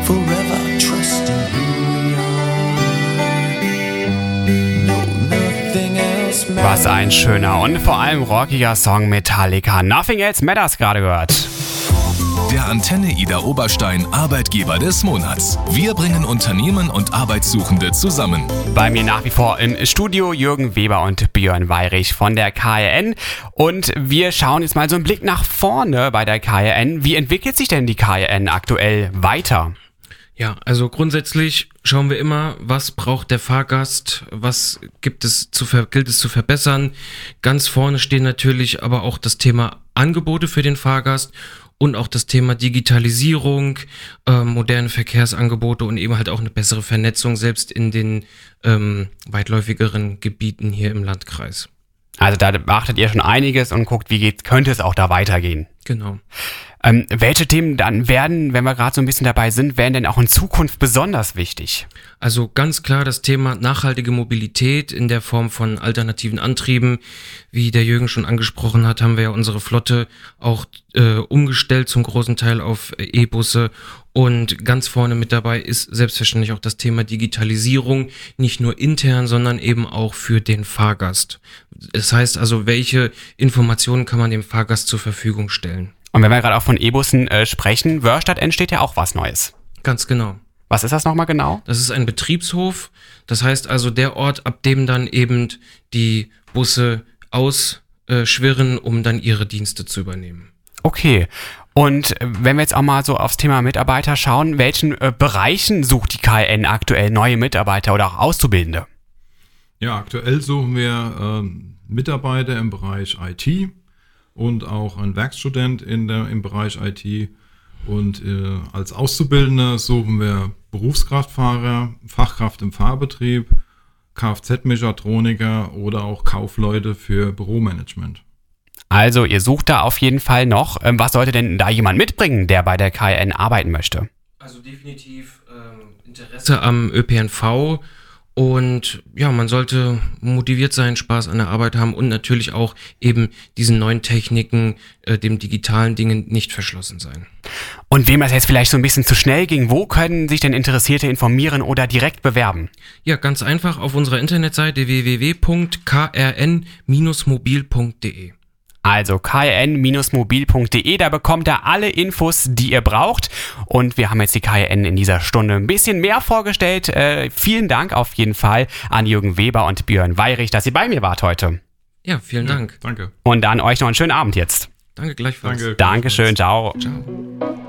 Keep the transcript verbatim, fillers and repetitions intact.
forever trusting who we are. No, nothing else matters. Was ein schöner und vor allem rockiger Song Metallica. Nothing Else Matters gerade gehört. Der Antenne Ida Oberstein Arbeitgeber des Monats. Wir bringen Unternehmen und Arbeitssuchende zusammen. Bei mir nach wie vor im Studio Jürgen Weber und Björn Weyrich von der K R N. Und wir schauen jetzt mal so einen Blick nach vorne bei der K R N. Wie entwickelt sich denn die K R N aktuell weiter? Ja, also grundsätzlich schauen wir immer, was braucht der Fahrgast, was gibt es zu ver- gilt es zu verbessern. Ganz vorne stehen natürlich aber auch das Thema Angebote für den Fahrgast und auch das Thema Digitalisierung, äh, moderne Verkehrsangebote und eben halt auch eine bessere Vernetzung, selbst in den ähm, weitläufigeren Gebieten hier im Landkreis. Also da beachtet ihr schon einiges und guckt, wie geht, könnte es auch da weitergehen. Genau. Ähm, welche Themen dann werden, wenn wir gerade so ein bisschen dabei sind, werden denn auch in Zukunft besonders wichtig? Also ganz klar das Thema nachhaltige Mobilität in der Form von alternativen Antrieben. Wie der Jürgen schon angesprochen hat, haben wir ja unsere Flotte auch äh, umgestellt zum großen Teil auf äh, E-Busse. Und ganz vorne mit dabei ist selbstverständlich auch das Thema Digitalisierung, nicht nur intern, sondern eben auch für den Fahrgast. Das heißt also, welche Informationen kann man dem Fahrgast zur Verfügung stellen? Und wenn wir gerade auch von E-Bussen äh, sprechen, Wörstadt entsteht ja auch was Neues. Ganz genau. Was ist das nochmal genau? Das ist ein Betriebshof. Das heißt also der Ort, ab dem dann eben die Busse ausschwirren, um dann ihre Dienste zu übernehmen. Okay. Und wenn wir jetzt auch mal so aufs Thema Mitarbeiter schauen, welchen äh, Bereichen sucht die K R N aktuell neue Mitarbeiter oder auch Auszubildende? Ja, aktuell suchen wir ähm, Mitarbeiter im Bereich I T und auch einen Werkstudent in der, im Bereich I T. Und äh, als Auszubildende suchen wir Berufskraftfahrer, Fachkraft im Fahrbetrieb, Kfz-Mechatroniker oder auch Kaufleute für Büromanagement. Also ihr sucht da auf jeden Fall noch. Ähm, was sollte denn da jemand mitbringen, der bei der K R N arbeiten möchte? Also definitiv ähm, Interesse am Ö P N V und ja, man sollte motiviert sein, Spaß an der Arbeit haben und natürlich auch eben diesen neuen Techniken, äh, dem digitalen Dingen nicht verschlossen sein. Und wem das jetzt vielleicht so ein bisschen zu schnell ging, wo können sich denn Interessierte informieren oder direkt bewerben? Ja, ganz einfach auf unserer Internetseite w w w punkt k r n dash mobil punkt d e. Also k r n dash mobil punkt d e, da bekommt ihr alle Infos, die ihr braucht. Und wir haben jetzt die K R N in dieser Stunde ein bisschen mehr vorgestellt. Äh, vielen Dank auf jeden Fall an Jürgen Weber und Björn Weyrich, dass ihr bei mir wart heute. Ja, vielen Ja, Dank. danke. Und dann euch noch einen schönen Abend jetzt. Danke gleichfalls. Danke. Dankeschön, ciao. Ciao.